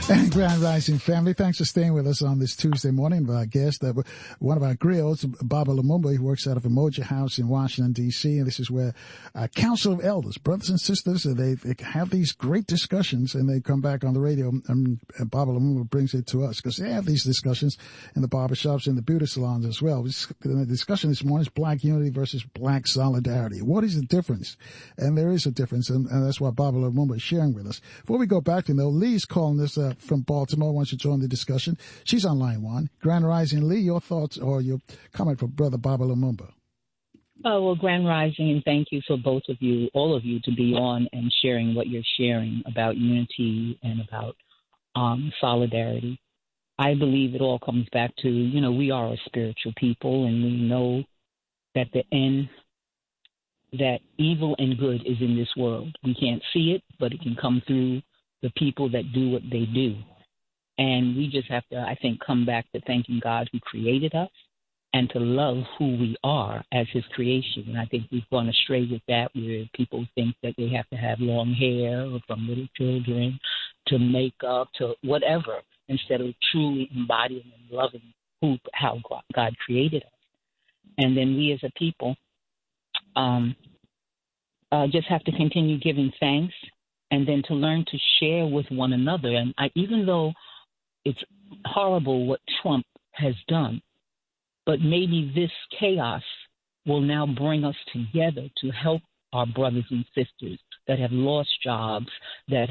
And Grand Rising family, thanks for staying with us on this Tuesday morning. Our guest, one of our griots, Baba Lumumba, who works out of Emoji House in Washington, D.C. And this is where Council of Elders, brothers and sisters, they have these great discussions and they come back on the radio. And Baba Lumumba brings it to us because they have these discussions in the barbershops and the beauty salons as well. The discussion this morning is black unity versus black solidarity. What is the difference? And there is a difference, and that's what Baba Lumumba is sharing with us. Before we go back to Lee's calling us from Baltimore. Wants to join the discussion. She's on line one. Grand Rising, Lee, your thoughts or your comment for Brother Baba Lumumba? Oh, well, Grand Rising, and thank you for both of you, all of you, to be on and sharing what you're sharing about unity and about solidarity. I believe it all comes back to, we are a spiritual people, and we know that the end, that evil and good is in this world. We can't see it, but it can come through the people that do what they do. And we just have to, I think, come back to thanking God who created us and to love who we are as his creation. And I think we've gone astray with that, where people think that they have to have long hair or from little children to makeup to whatever, instead of truly embodying and loving how God created us. And then we as a people just have to continue giving thanks, and then to learn to share with one another. And even though it's horrible what Trump has done, but maybe this chaos will now bring us together to help our brothers and sisters that have lost jobs, that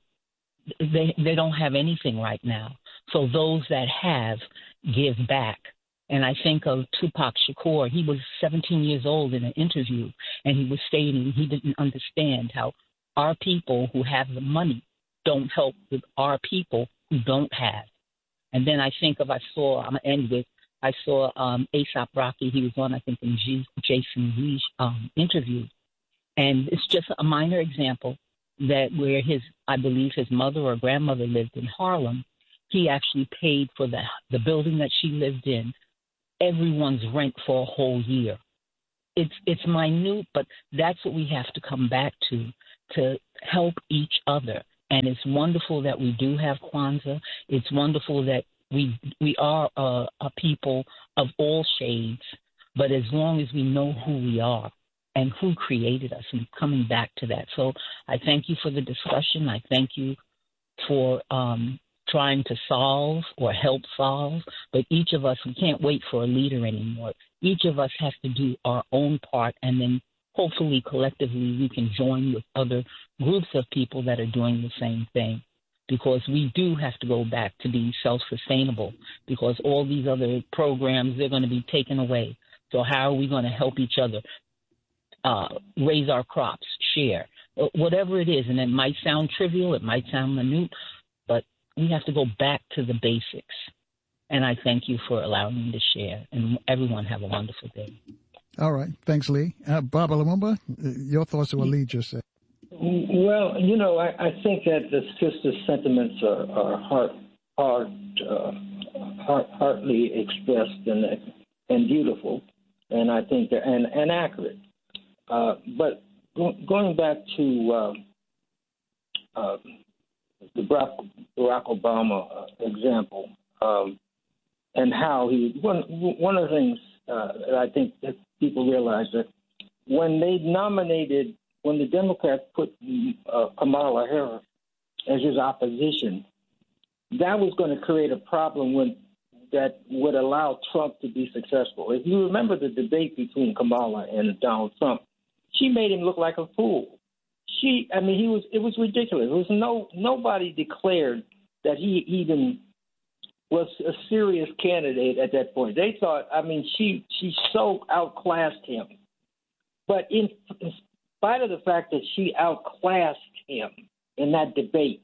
they don't have anything right now. So those that have, give back. And I think of Tupac Shakur. He was 17 years old in an interview, and he was stating he didn't understand how our people who have the money don't help with our people who don't have. And then I think of, I'm going to end with, I saw A$AP Rocky. He was on, I think, in Jason Lee's interview. And it's just a minor example that where I believe his mother or grandmother lived in Harlem, he actually paid for the building that she lived in, everyone's rent for a whole year. It's minute, but that's what we have to come back to help each other. And it's wonderful that we do have Kwanzaa. It's wonderful that we are a people of all shades, but as long as we know who we are and who created us, and coming back to that. So I thank you for the discussion. I thank you for trying to solve or help solve, but each of us, we can't wait for a leader anymore. Each of us has to do our own part, and then hopefully collectively we can join with other groups of people that are doing the same thing, because we do have to go back to being self-sustainable, because all these other programs, they're going to be taken away. So how are we going to help each other raise our crops, share, whatever it is? And it might sound trivial, it might sound minute, but we have to go back to the basics. And I thank you for allowing me to share. And everyone have a wonderful day. All right. Thanks, Lee. Baba Lumumba, your thoughts on what Lee just said. Well, I think that the sister's sentiments are heartily expressed and beautiful, and I think they're and accurate. But going back to the Barack Obama example, and how one of the things that I think that people realize that when the Democrats put Kamala Harris as his opposition, that was going to create a problem that would allow Trump to be successful. If you remember the debate between Kamala and Donald Trump, she made him look like a fool. It was ridiculous. It was nobody declared that he even was a serious candidate at that point. They thought, she so outclassed him. But in spite of the fact that she outclassed him in that debate,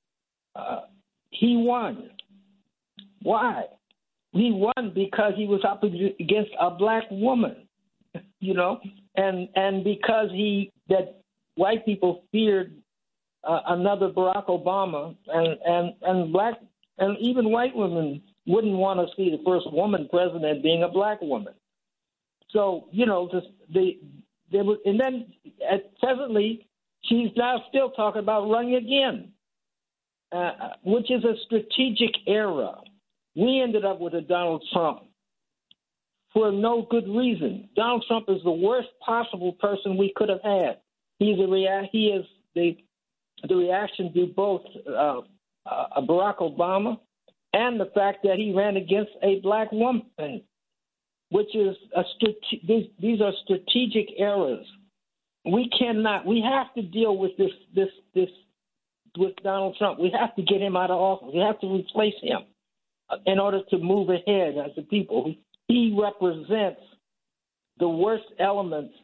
he won. Why? He won because he was up against a black woman, and because that white people feared another Barack Obama, and black and even white women wouldn't want to see the first woman president being a black woman. So and then presently she's now still talking about running again. which is a strategic error. We ended up with a Donald Trump for no good reason. Donald Trump is the worst possible person we could have had. He is the reaction to both Barack Obama and the fact that he ran against a black woman, which is these are strategic errors. We have to deal with this with Donald Trump. We have to get him out of office. We have to replace him in order to move ahead as a people. He represents the worst elements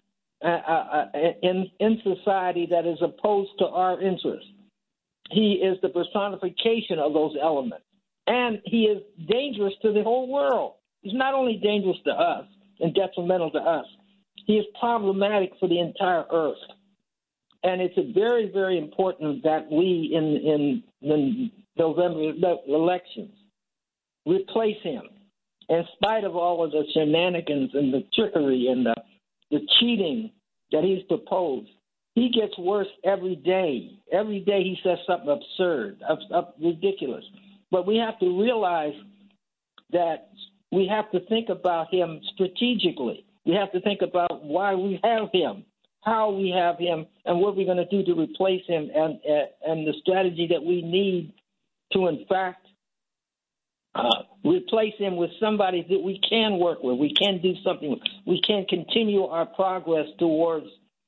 in society that is opposed to our interests. He is the personification of those elements. And he is dangerous to the whole world. He's not only dangerous to us and detrimental to us, he is problematic for the entire earth. And it's very, very important that we, in the November elections, replace him. In spite of all of the shenanigans and the trickery and the cheating that he's proposed, he gets worse every day. Every day he says something absurd, ridiculous. But we have to realize that we have to think about him strategically. We have to think about why we have him, how we have him, and what we're going to do to replace him, and the strategy that we need to, in fact, replace him with somebody that we can work with. We can do something with. We can continue our progress towards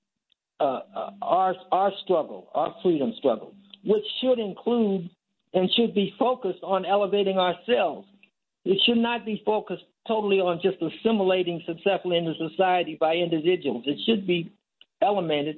our struggle, our freedom struggle, which should include and should be focused on elevating ourselves. It should not be focused totally on just assimilating successfully into society by individuals. It should be elevated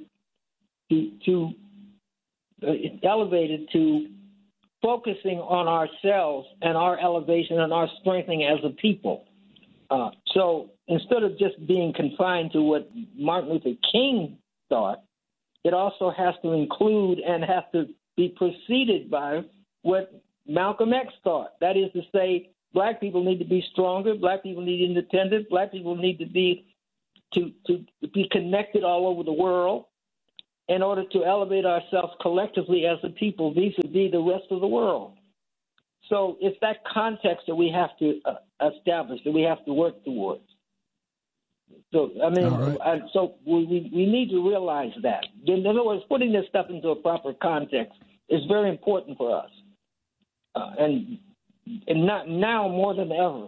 to focusing on ourselves and our elevation and our strengthening as a people. So instead of just being confined to what Martin Luther King thought, it also has to include and have to be preceded by what Malcolm X thought. That is to say, black people need to be stronger, black people need independence, black people need to be connected all over the world in order to elevate ourselves collectively as a people vis-a-vis the rest of the world. So it's that context that we have to establish, that we have to work towards. So, I mean, right. So we need to realize that. In other words, putting this stuff into a proper context is very important for us. And not now more than ever.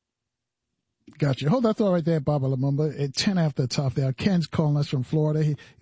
Gotcha. Hold that thought right there, Baba Lumumba. At 10 after the top there. Ken's calling us from Florida.